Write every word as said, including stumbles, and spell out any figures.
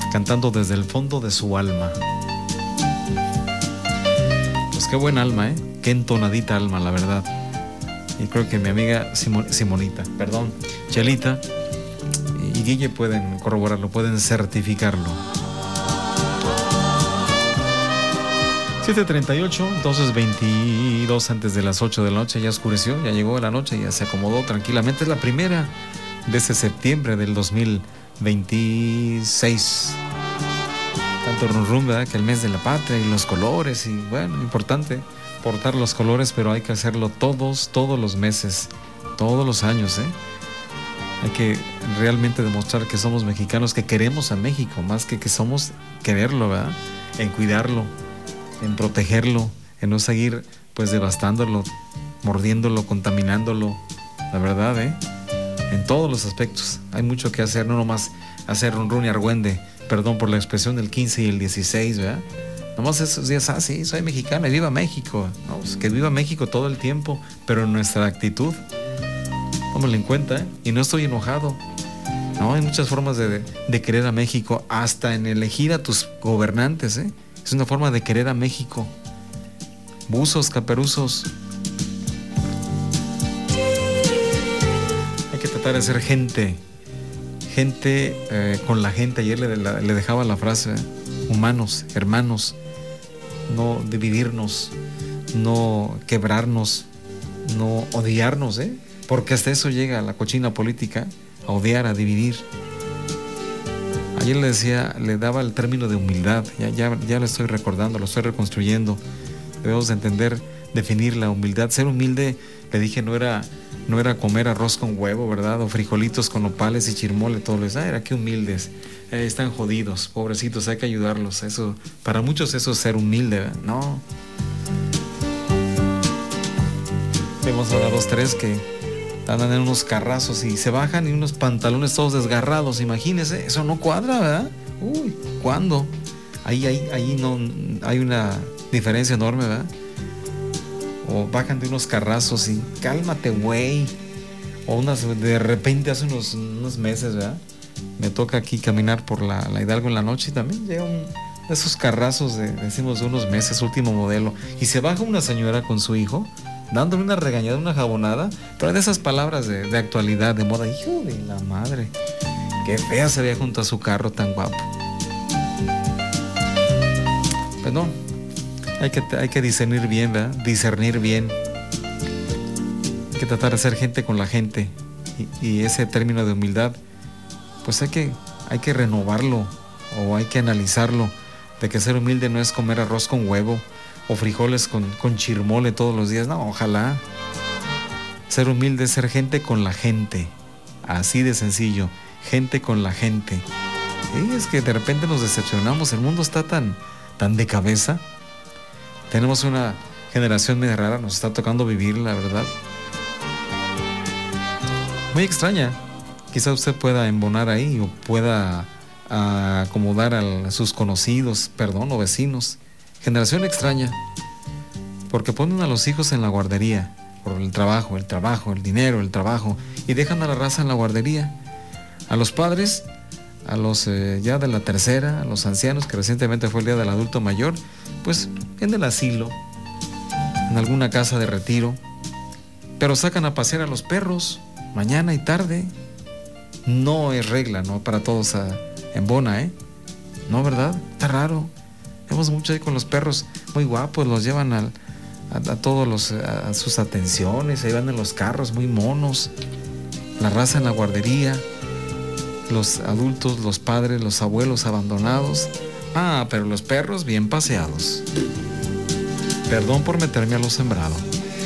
cantando desde el fondo de su alma. Pues qué buen alma, ¿eh? Qué entonadita alma, la verdad. Y creo que mi amiga Simon, Simonita, perdón, Chelita y Guille pueden corroborarlo, pueden certificarlo. siete treinta y ocho, entonces veintidós antes de las ocho de la noche, ya oscureció, ya llegó la noche, ya se acomodó tranquilamente. Es la primera de ese septiembre del dos mil veintiséis. Tanto rum rum, ¿verdad? Que el mes de la patria y los colores, y bueno, importante portar los colores, pero hay que hacerlo todos, todos los meses, todos los años, ¿eh? Hay que realmente demostrar que somos mexicanos, que queremos a México, más que que somos quererlo, ¿verdad? En cuidarlo, en protegerlo, en no seguir pues devastándolo, mordiéndolo, contaminándolo, la verdad, ¿eh? En todos los aspectos hay mucho que hacer, no nomás hacer un run y argüende, perdón por la expresión, del quince y el dieciséis, ¿verdad? Nomás esos días, ah, sí, soy mexicano y viva México, no, pues que viva México todo el tiempo, pero en nuestra actitud, tómalo en cuenta, ¿eh? Y no estoy enojado, no, hay muchas formas de, de querer a México, hasta en elegir a tus gobernantes, ¿eh? Es una forma de querer a México. Buzos, caperuzos. Hay que tratar de ser gente. Gente eh, con la gente. Ayer le, la, le dejaba la frase, ¿eh? Humanos, hermanos. No dividirnos. No quebrarnos. No odiarnos, ¿eh? Porque hasta eso llega la cochina política. A odiar, a dividir. Ayer le decía, le daba el término de humildad, ya, ya, ya lo estoy recordando, lo estoy reconstruyendo. Debemos de entender, definir la humildad. Ser humilde, le dije, no era, no era comer arroz con huevo, ¿verdad? O frijolitos con nopales y chirmole, todo eso. Ah, era que humildes, eh, están jodidos, pobrecitos, hay que ayudarlos. Eso, para muchos eso es ser humilde, ¿verdad? No. Vemos a dos, tres que andan en unos carrazos y se bajan y unos pantalones todos desgarrados, imagínense, eso no cuadra, ¿verdad? Uy, ¿cuándo? Ahí, ahí, ahí no, hay una diferencia enorme, ¿verdad? O bajan de unos carrazos y cálmate, güey. O unas, de repente hace unos, unos meses, ¿verdad? Me toca aquí caminar por la, la Hidalgo en la noche y también llega un, esos carrazos de, decimos, de unos meses, último modelo, y se baja una señora con su hijo, dándole una regañada, una jabonada, pero de esas palabras de, de actualidad, de moda. Hijo de la madre, qué fea se veía junto a su carro tan guapo. Pues no, hay que, hay que discernir bien, ¿verdad? Discernir bien. Hay que tratar de ser gente con la gente. Y, y ese término de humildad, pues hay que, hay que renovarlo, o hay que analizarlo, de que ser humilde no es comer arroz con huevo, o frijoles con, con chirmole todos los días. No, ojalá. Ser humilde es ser gente con la gente. Así de sencillo. Gente con la gente. Y es que de repente nos decepcionamos. El mundo está tan, tan de cabeza. Tenemos una generación medio rara. Nos está tocando vivir, la verdad. Muy extraña. Quizá usted pueda embonar ahí, o pueda a, acomodar a sus conocidos, perdón, o vecinos. Generación extraña, porque ponen a los hijos en la guardería por el trabajo, el trabajo, el dinero, el trabajo, y dejan a la raza en la guardería. A los padres, a los eh, ya de la tercera, a los ancianos, que recientemente fue el día del adulto mayor, pues en el asilo, en alguna casa de retiro, pero sacan a pasear a los perros mañana y tarde. No es regla, ¿no? Para todos a, en bona, ¿eh? No, ¿verdad? Está raro. Vemos mucho ahí con los perros muy guapos, los llevan al, a, a todos los, a, a sus atenciones, ahí van en los carros muy monos, la raza en la guardería, los adultos, los padres, los abuelos abandonados. Ah, pero los perros bien paseados. Perdón por meterme a lo sembrado.